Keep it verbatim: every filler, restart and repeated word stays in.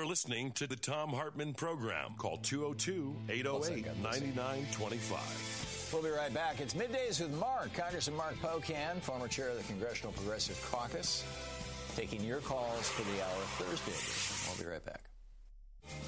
listening to the Thom Hartmann Program. Call two oh two, eight oh eight, nine nine two five. We'll be right back. It's Middays with Mark. Congressman Mark Pocan, former chair of the Congressional Progressive Caucus, taking your calls for the hour Thursday edition. We'll be right back.